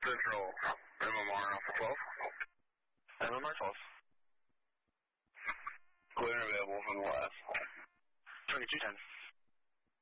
Central, MMR Alpha 12. MMR 12. Clear and available from the last. 2210.